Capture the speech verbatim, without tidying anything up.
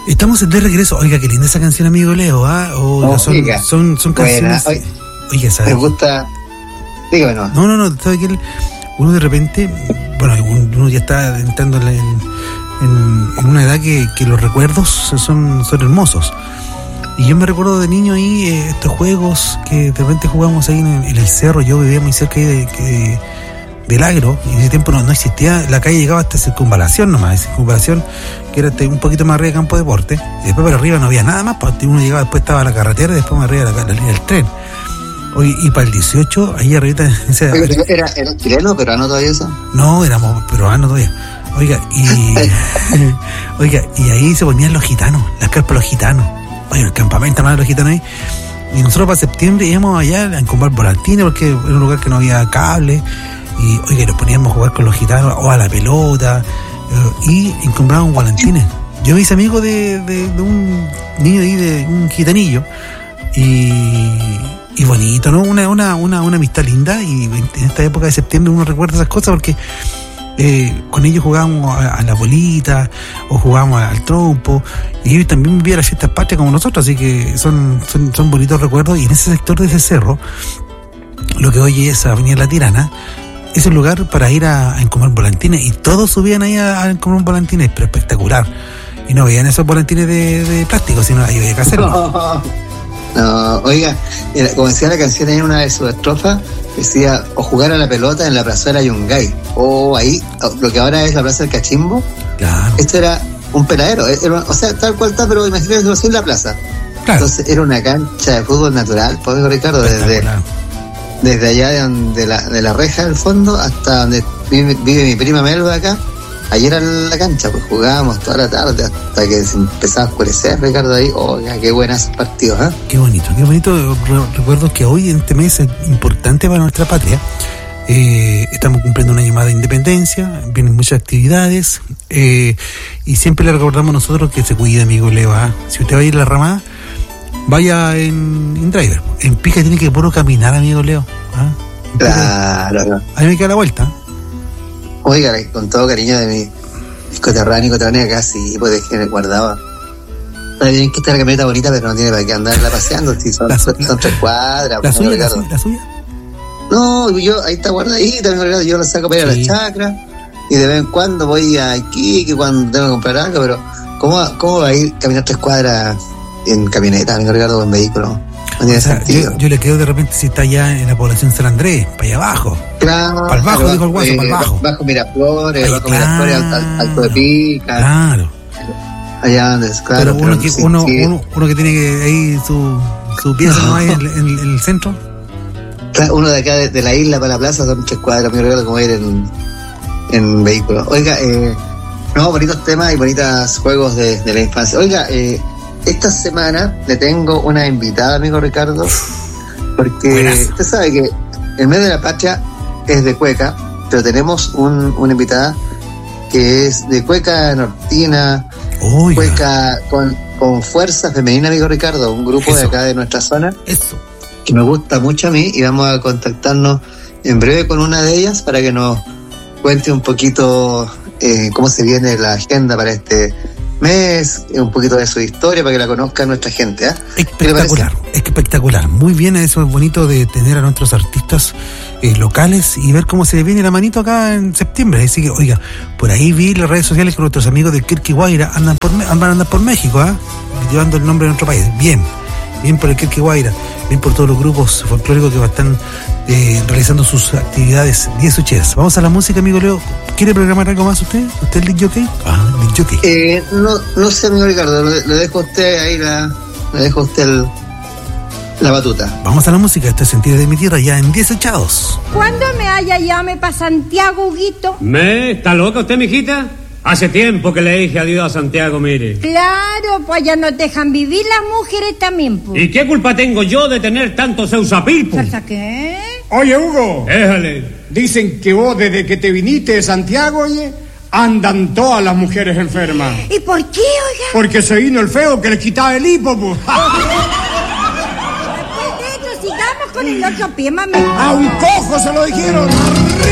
Estamos de regreso. Oiga, qué linda esa canción, amigo Leo, ¿ah? ¿eh? Oiga, oh, son, oiga. son, son canciones. Buena. Oiga, ¿sabes? Me gusta. Dígame, no. No, no, no. ¿Sabe que uno de repente, bueno, uno ya está entrando en, en, en una edad que, que los recuerdos son, son hermosos. Y yo me recuerdo de niño ahí, eh, estos juegos que de repente jugábamos ahí en el, en el cerro. Yo vivía muy cerca ahí de, de, del agro, y en ese tiempo no, no existía, la calle llegaba hasta Circunvalación nomás, Circunvalación, que era un poquito más arriba de Campo Deporte, y después para arriba no había nada más, porque uno llegaba, después estaba la carretera, y después más arriba la, la línea del tren. Oye, y para el dieciocho, ahí arriba... Ese, Oye, ¿era, ¿Era chileno, peruano todavía eso? No, éramos peruanos todavía. Oiga, y... oiga, y ahí se ponían los gitanos, las carpas de los gitanos. Oye, el campamento más de los gitanos ahí. Y nosotros para septiembre íbamos allá a comprar volantines, porque era un lugar que no había cable. Y, oiga, nos poníamos a jugar con los gitanos, o a la pelota, eh, y, y comprábamos volantines. Yo me hice amigo de, de, de un niño ahí, de un gitanillo. Y... y bonito, ¿no? Una, una, una, una amistad linda, y en esta época de septiembre uno recuerda esas cosas porque eh, con ellos jugábamos a, a la bolita, o jugábamos al trompo, y ellos también vivían las fiestas patrias como nosotros, así que son, son, son bonitos recuerdos. Y en ese sector de ese cerro, lo que hoy es Avenida La Tirana, es un lugar para ir a, a comer volantines, y todos subían ahí a, a comer volantines, pero espectacular. Y no veían esos volantines de, de plástico, sino ahí había que hacerlo. No, oiga, como decía la canción, en una de sus estrofas, decía, o jugar a la pelota en la plazuela Yungay, o ahí, lo que ahora es la Plaza del Cachimbo. Claro. Esto era un peladero, era, o sea, tal cual está, pero imagínate que en la plaza. Claro. Entonces era una cancha de fútbol natural, por ejemplo, Ricardo, desde, desde allá de, donde la, de la reja del fondo hasta donde vive, vive mi prima Melba acá. Ayer en la cancha, pues jugábamos toda la tarde hasta que se empezaba a oscurecer, Ricardo, ahí. Oiga, qué buenos partidos, ¿eh? Qué bonito, qué bonito. Recuerdo que hoy, en este mes importante para nuestra patria, eh, estamos cumpliendo un año más de independencia, vienen muchas actividades, eh, y siempre le recordamos nosotros que se cuide, amigo Leo, ¿eh? Si usted va a ir a la ramada, vaya en, en driver. En Pica tiene que puro caminar, amigo Leo, ¿eh? Claro, no. Ahí me queda la vuelta. Oiga, con todo cariño de mi coterráneo y coterránea acá, sí, pues dejé guardado. Está bien que está la camioneta bonita, pero no tiene para qué andarla paseando, si son, la, son, son tres cuadras. ¿La suya, la suya, la suya? No, yo, ahí está guardadita, yo la saco para ir sí. a la chacra, y de vez en cuando voy a Iquique cuando tengo que comprar algo, pero ¿cómo, cómo va a ir caminar tres cuadras en camioneta, amigo Ricardo, o en vehículo? No tiene o sea, yo, yo le quedo de repente si está allá en la población San Andrés, para allá abajo. Claro. Para el bajo, bajo dijo el guaso, eh, para el bajo. Bajo Miraflores, Ay, bajo claro, Miraflores, Alto de Pica. Claro. Allá donde es, claro. Pero uno, pero que, sí, uno, sí. uno, uno que tiene que ahí su, su pieza, ¿no? Ahí en, en, en el centro. Claro, uno de acá de, de la isla para la plaza son tres cuadras, mi regalo, como ir en, en vehículo. Oiga, eh, no, bonitos temas y bonitos juegos de, de la infancia. Oiga, eh, esta semana le tengo una invitada, amigo Ricardo, porque Buenas. Usted sabe que el mes de la patria es de cueca, pero tenemos un, una invitada que es de cueca nortina, Oiga. cueca con, con fuerza femenina, amigo Ricardo, un grupo Eso. de acá de nuestra zona. Eso. Que me gusta mucho a mí, y vamos a contactarnos en breve con una de ellas para que nos cuente un poquito eh, cómo se viene la agenda para este mes, un poquito de su historia para que la conozca nuestra gente, ¿eh? Espectacular, espectacular. Muy bien, eso es bonito de tener a nuestros artistas eh, locales y ver cómo se viene la manito acá en septiembre. Así que, oiga, por ahí vi las redes sociales que nuestros amigos de Kirky Guaira andan por, van a andar por México, ¿eh? Llevando el nombre de nuestro país. Bien, bien por el Kirky Guaira, bien por todos los grupos folclóricos que están eh, realizando sus actividades diez ocheras. Vamos a la música, amigo Leo. ¿Quiere programar algo más usted? ¿Usted es el jockey? Ah, el jockey. Eh, no, no sé, amigo Ricardo, le, le dejo a usted ahí la, le dejo a usted el, la batuta. Vamos a la música, esto es Sentido de mi Tierra, ya en diez echados. ¿Cuándo me haya llame para Santiago, Huguito? ¿Me? ¿Está loca usted, mijita? Hace tiempo que le dije adiós a Santiago, mire. Claro, pues allá nos dejan vivir las mujeres también, pues. ¿Y qué culpa tengo yo de tener tanto seusapil, pues? ¿Hasta qué? Oye, Hugo. Déjale. Dicen que vos, desde que te viniste de Santiago, oye, andan todas las mujeres enfermas. ¿Y por qué, oiga? Porque se vino el feo que les quitaba el hipo, pues. Después de eso, sigamos con el otro pie, mami. A un cojo se lo dijeron.